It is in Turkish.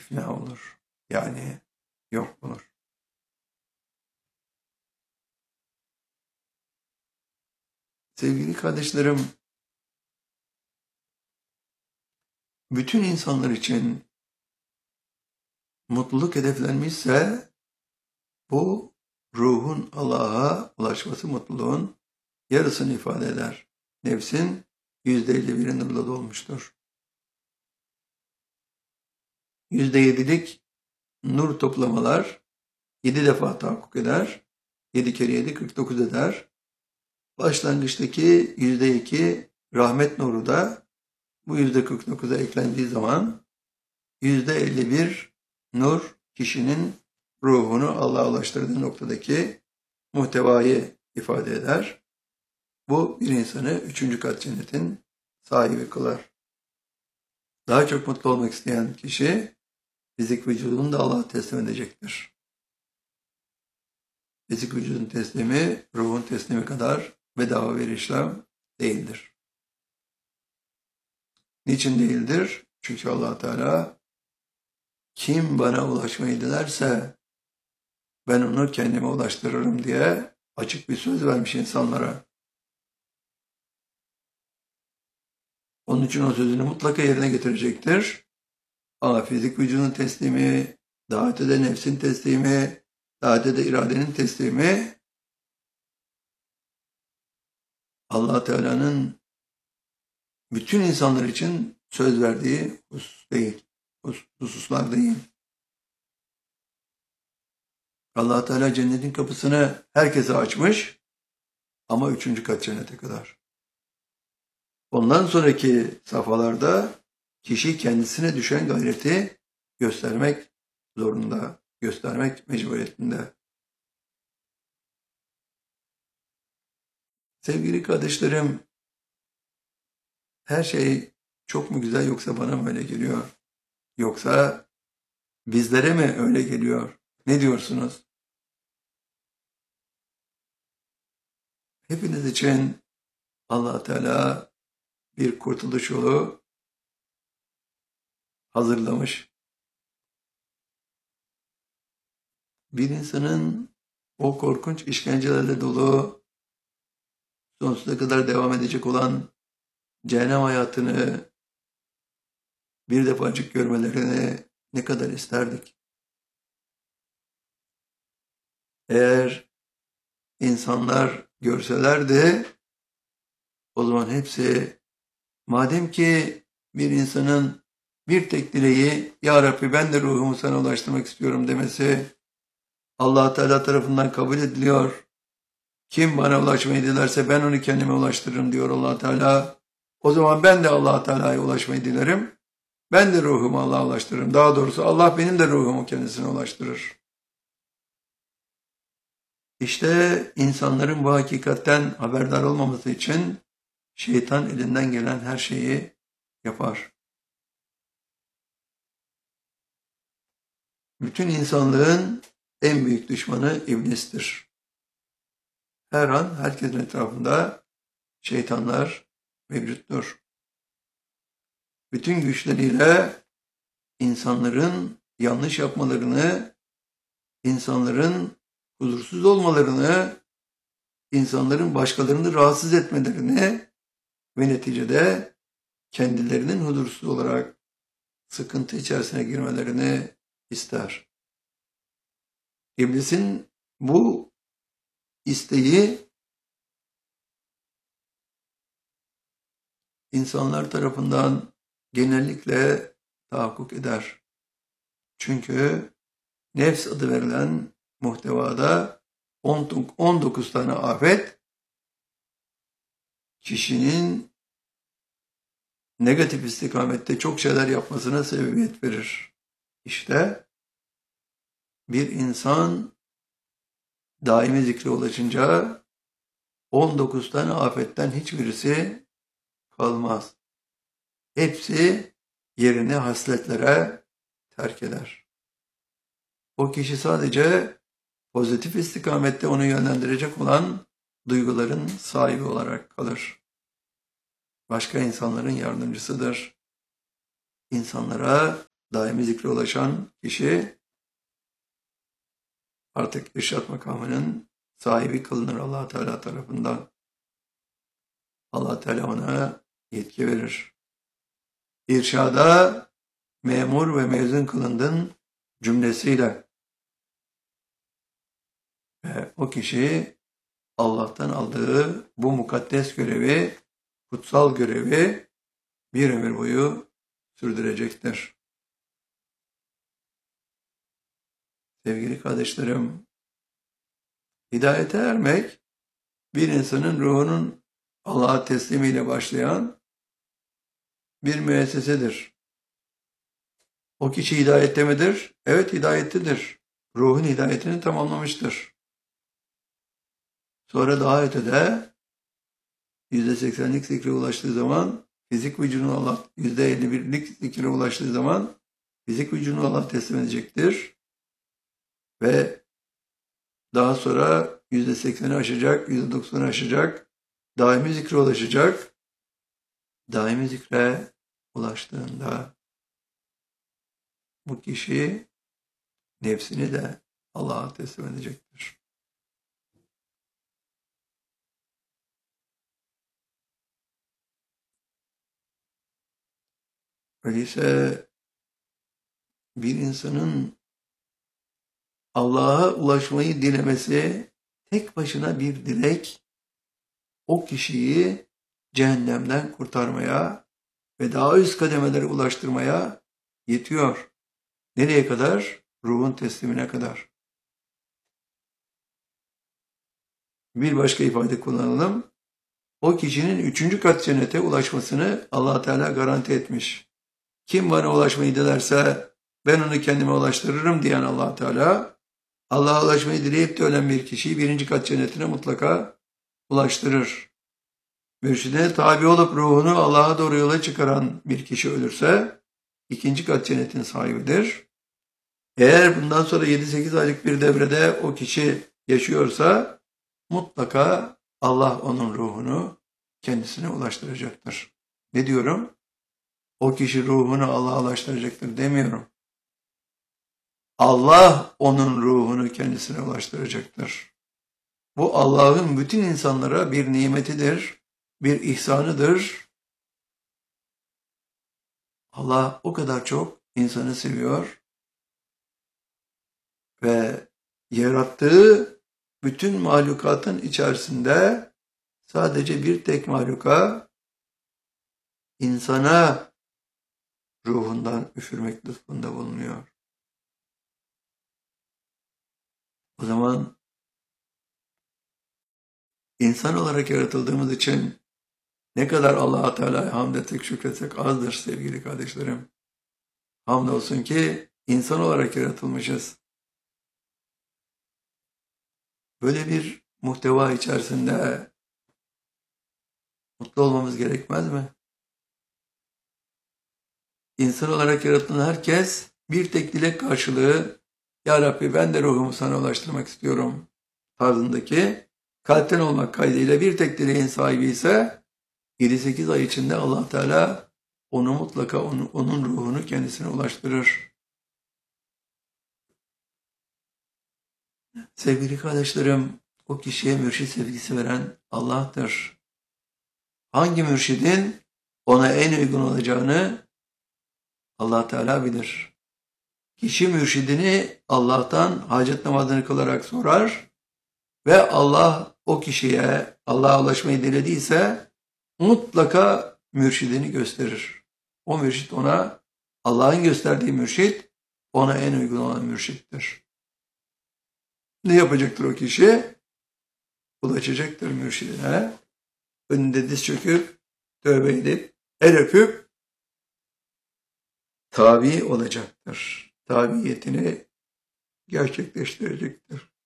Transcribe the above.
ifna olur. Yani yok olur. Sevgili kardeşlerim, bütün insanlar için mutluluk hedeflenmişse bu ruhun Allah'a ulaşması mutluluğun yarısını ifade eder. Nefsin %51'i nurla dolmuştur. %7'lik nur toplamalar 7 defa tahakkuk eder. 7 kere 7 49 eder. Başlangıçtaki %2 rahmet nuru da bu %49'a eklendiği zaman %51 nur kişinin ruhunu Allah'a ulaştırdığı noktadaki muhtevayı ifade eder. Bu bir insanı 3. kat cennetin sahibi kılar. Daha çok mutlu olmak isteyen kişi fizik vücudunu da Allah'a teslim edecektir. Fizik vücudun teslimi ruhun teslimi kadar bedava bir işlem değildir. Niçin değildir? Çünkü Allah Teala kim bana ulaşmayı dilerse ben onu kendime ulaştırırım diye açık bir söz vermiş insanlara. Onun için o sözünü mutlaka yerine getirecektir. Ama fizik vücudun teslimi, daha ötede nefsin teslimi, daha ötede iradenin teslimi Allah Teala'nın bütün insanlar için söz verdiği hususlar değil. Allah Teala cennetin kapısını herkese açmış ama 3. kat cennete kadar. Ondan sonraki safhalarda kişi kendisine düşen gayreti göstermek zorunda, göstermek mecburiyetinde. Sevgili kardeşlerim, her şey çok mu güzel yoksa bana mı öyle geliyor? Yoksa bizlere mi öyle geliyor? Ne diyorsunuz? Hepiniz için Allah Teala bir kurtuluş yolu hazırlamış. Bir insanın o korkunç işkencelerle dolu, sonsuza kadar devam edecek olan cehennem hayatını bir defacık görmelerini ne kadar isterdik. Eğer insanlar görselerdi, o zaman hepsi, madem ki bir insanın bir tek dileği, Ya Rabbi ben de ruhumu sana ulaştırmak istiyorum demesi, Allah Teala tarafından kabul ediliyor. Kim bana ulaşmayı dilerse ben onu kendime ulaştırırım diyor Allah Teala. O zaman ben de Allah Teala'ya ulaşmayı dilerim. Ben de ruhumu Allah'a ulaştırırım. Daha doğrusu Allah benim de ruhumu kendisine ulaştırır. İşte insanların bu hakikatten haberdar olmaması için şeytan elinden gelen her şeyi yapar. Bütün insanlığın en büyük düşmanı iblistir. Her an herkesin etrafında şeytanlar mevcuttur. Bütün güçleriyle insanların yanlış yapmalarını, insanların huzursuz olmalarını, insanların başkalarını rahatsız etmelerini ve neticede kendilerinin huzursuz olarak sıkıntı içerisine girmelerini ister. İblisin bu isteği insanlar tarafından genellikle tahakkuk eder. Çünkü nefs adı verilen muhtevada 19 tane afet kişinin negatif istikamette çok şeyler yapmasına sebebiyet verir. İşte bir insan daimi zikre ulaşınca 19 tane afetten hiçbirisi kalmaz. Hepsi yerini hasletlere terk eder. O kişi sadece pozitif istikamette onu yönlendirecek olan duyguların sahibi olarak kalır. Başka insanların yardımcısıdır. İnsanlara daimi zikre ulaşan kişi artık irşad makamının sahibi kılınır Allah Teala tarafından. Allah Teala ona yetki verir. İrşada memur ve mezun kılındın cümlesiyle. Ve o kişi Allah'tan aldığı bu mukaddes görevi, kutsal görevi bir ömür boyu sürdürecektir. Sevgili kardeşlerim, hidayete ermek bir insanın ruhunun Allah'a teslimiyle başlayan bir müessesedir. O kişi hidayette midir? Evet, hidayettedir. Ruhun hidayetini tamamlamıştır. Sonra daha ötede %80'lik zikre ulaştığı zaman fizik vücudunu Allah, %51'lik zikre ulaştığı zaman fizik vücudunu Allah teslim edecektir. Ve daha sonra %80'i aşacak, %90'ı aşacak, daimi zikre ulaşacak. Daimi zikre ulaştığında bu kişi nefsini de Allah'a teslim edecektir. Öyleyse bir insanın Allah'a ulaşmayı dilemesi tek başına bir dilek, o kişiyi cehennemden kurtarmaya ve daha üst kademelere ulaştırmaya yetiyor. Nereye kadar? Ruhun teslimine kadar. Bir başka ifade kullanalım. O kişinin 3. kat cennete ulaşmasını Allah Teala garanti etmiş. Kim bana ulaşmayı dilerse ben onu kendime ulaştırırım diyen Allah Teala, Allah'a ulaşmayı dileyip de ölen bir kişiyi 1. kat cennetine mutlaka ulaştırır. Mürşidine tabi olup ruhunu Allah'a doğru yola çıkaran bir kişi ölürse 2. kat cennetin sahibidir. Eğer bundan sonra 7-8 aylık bir devrede o kişi yaşıyorsa mutlaka Allah onun ruhunu kendisine ulaştıracaktır. Ne diyorum? O kişi ruhunu Allah'a ulaştıracaktır demiyorum. Allah onun ruhunu kendisine ulaştıracaktır. Bu Allah'ın bütün insanlara bir nimetidir, bir ihsanıdır. Allah o kadar çok insanı seviyor ve yarattığı bütün mahlukatın içerisinde sadece bir tek mahluka, insana ruhundan üfürmek lütfunda bulunuyor. O zaman insan olarak yaratıldığımız için ne kadar Allah-u Teala'ya hamd etsek, şükretsek azdır sevgili kardeşlerim. Hamdolsun ki insan olarak yaratılmışız. Böyle bir muhteva içerisinde mutlu olmamız gerekmez mi? İnsan olarak yaratılan herkes bir tek dilek karşılığı, Ya Rabbi ben de ruhumu sana ulaştırmak istiyorum tarzındaki kalpten olmak kaydıyla bir tek dileğin sahibi ise 7-8 ay içinde Allah Teala onu mutlaka onun ruhunu kendisine ulaştırır. Sevgili kardeşlerim, o kişiye mürşid sevgisi veren Allah'tır. Hangi mürşidin ona en uygun olacağını Allah Teala bilir. Kişi mürşidini Allah'tan hacet namazını kılarak sorar ve Allah o kişiye Allah'a ulaşmayı dilediyse mutlaka mürşidini gösterir. O mürşid ona, Allah'ın gösterdiği mürşid ona en uygun olan mürşittir. Ne yapacaktır o kişi? Ulaşacaktır mürşidine. Önünde diz çöküp, tövbe edip, el öpüp tabi olacaktır. Tabiyetini gerçekleştirecektir.